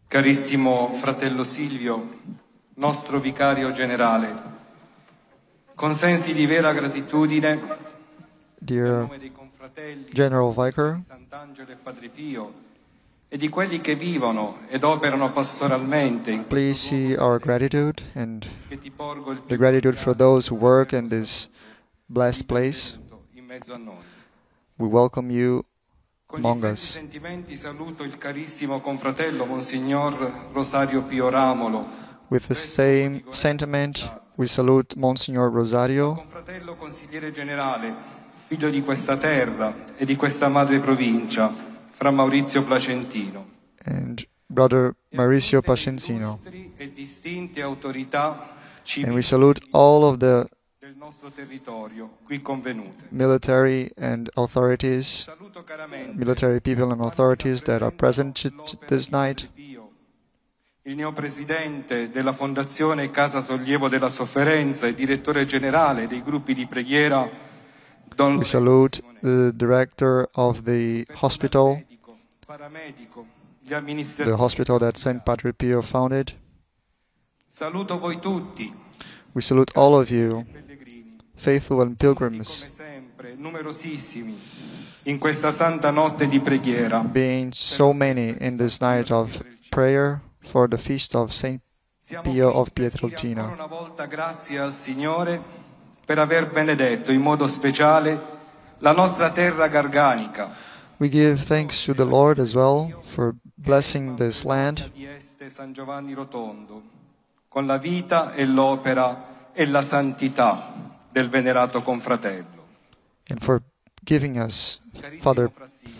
Carissimo fratello Silvio, nostro vicario generale, con sensi di vera gratitudine, Dear General Vicar, Sant'Angelo e Padre Pio e di quelli che vivono ed operano pastoralmente in please questo see luogo our gratitude and che ti porgo il the più gratitude for cordiale those who work in this blessed place. benvenuto in mezzo a noi. We welcome you Con gli among stessi us. sentimenti saluto il carissimo confratello Monsignor Rosario Pio Ramolo, With the same sentiment, we salute Monsignor Rosario, confratello consigliere generale, figlio di questa terra e di questa madre provincia, Fra Maurizio Placentino. and Brother Mauricio Pacenzino. Illustri e distinte autorità And we civili salute all of the del nostro territorio qui convenute. military and authorities, Saluto caramente military people and authorities that are present this night. il neopresidente della Fondazione Casa Sollievo della Sofferenza e direttore generale dei gruppi di preghiera, Don We salute the director of the hospital, paramedico, gli the amministratori. hospital that St. Padre Pio founded. Saluto voi tutti, We salute all of you, pellegrini, faithful and pilgrims, come sempre, numerosissimi, in questa santa notte di preghiera. being so many in this night of prayer for the feast of St. Siamo Pio qui of per dire Pietrelcina. ancora una volta grazie al Signore per aver benedetto in modo speciale la nostra terra garganica. We give thanks to the Lord as well for blessing this land Di Este San Giovanni Rotondo, con la vita e l'opera e la santità del venerato confratello. and for giving us Father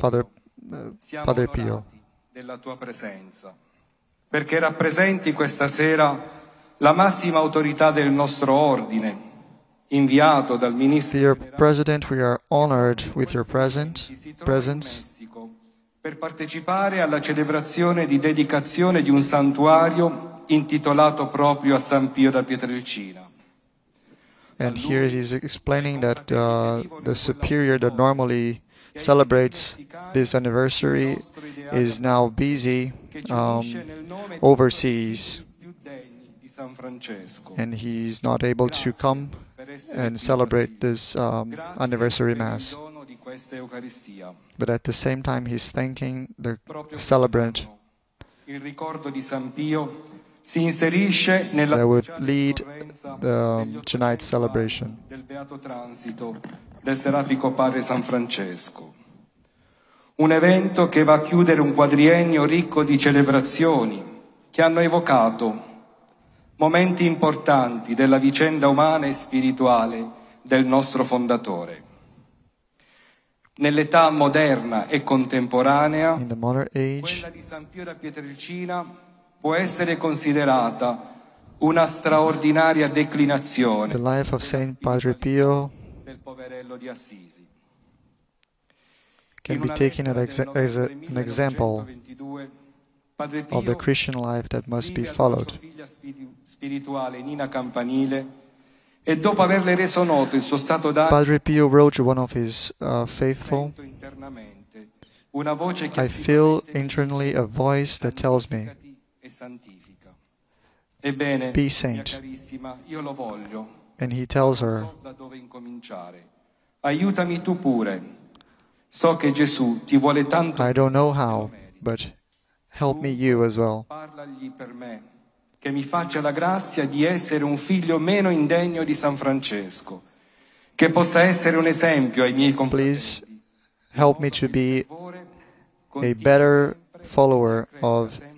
Pio. Onorati della tua presenza, perché rappresenti questa sera la massima autorità del nostro ordine, inviato dal ministro Dear President, we are honored with your presence Messico per partecipare alla celebrazione di dedicazione di un santuario intitolato proprio a San Pio da Pietrelcina. and here he's explaining that the superior that normally celebrates this anniversary is now busy overseas, Più degni di San Francesco. and he's not able to come and celebrate this anniversary Mass. Dono di questa Eucaristia. But at the same time, he's thanking the celebrant Il ricordo di San Pio si inserisce nella that would speciale lead ricorrenza the tonight's celebration. del Beato Transito del Serafico Padre San Francesco. Un evento che va a chiudere un quadriennio ricco di celebrazioni che hanno evocato momenti importanti della vicenda umana e spirituale del nostro fondatore. Nell'età moderna e contemporanea, In the modern age, quella di San Pio da Pietrelcina può essere considerata una straordinaria declinazione the life of Saint Padre Pio del poverello di Assisi. can be taken as an example of the Christian life that must be followed. Figlia spirituale Nina Campanile, e dopo averle reso noto il suo stato d'animo Padre Pio wrote to one of his faithful, internamente, una voce che I feel internally a voice that tells me, e santifica. Ebbene, be mia saint. carissima, io lo voglio. And he tells Non her, so da dove incominciare. Aiutami tu pure. So che Gesù ti vuole tanto. I don't know how, but help me you as well. Parlagli per me, che mi faccia la grazia di essere un figlio meno indegno di San Francesco, che possa essere un esempio ai miei Please confratelli. help me to be a better follower of